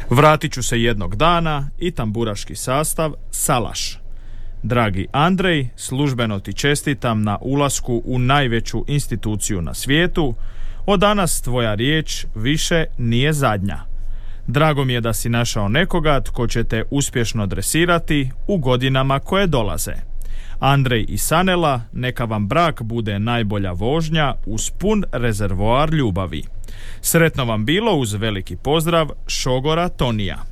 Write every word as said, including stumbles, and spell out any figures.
Vratit ću se jednog dana i tamburaški sastav Salaš. Dragi Andrej, službeno ti čestitam na ulasku u najveću instituciju na svijetu. Od danas tvoja riječ više nije zadnja. Drago mi je da si našao nekoga tko će te uspješno dresirati u godinama koje dolaze. Andrej i Sanela, neka vam brak bude najbolja vožnja uz pun rezervoar ljubavi. Sretno vam bilo, uz veliki pozdrav, šogora Tonija.